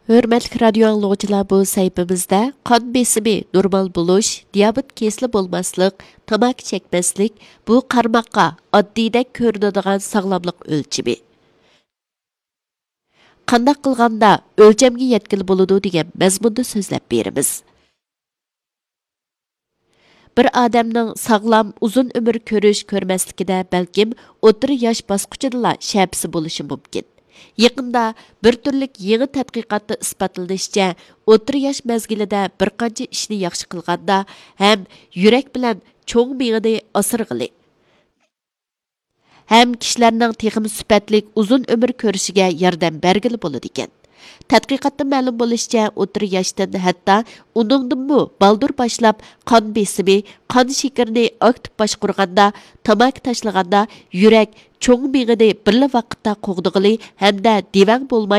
Hörmətli radio anlıqçılar, bu səhifəmizdə qan besimi normal buluş, diabet kesili bolmaslık, tamak çəkməslik, bu qarmaqqa addidək görünüdüğən sağlamlıq ölçümü. Qandaq qılğanda ölçəmге yetkili boludu degan məzmunda sözləb berimiz. Bir adamның sağlam, uzun ömür görməslikdə bəlkim o'rta yosh bosqichida şəbisi bo'lishi mumkin. Yaqında bir turlik yangi tadqiqotda isbotlanishicha, o'rta yosh mezgilida bir qancha ishni yaxshi qilganda ham yurak bilan cho'ng miyani asirg'ili, ham kishilarning texim sifatlik uzun ömür ko'rishiga yordam bergili bo'ladi ekan. Tadqiqotda ma'lum bo'lishicha, o'rta yoshdan hatto uningdanmi baldur boshlab qon besimi, qon shakarini aktiv boshqarganda, tamaki tashlaganda yurak cho'ng miyani birla vaqtda qo'g'dig'ili hamda devang bo'lmay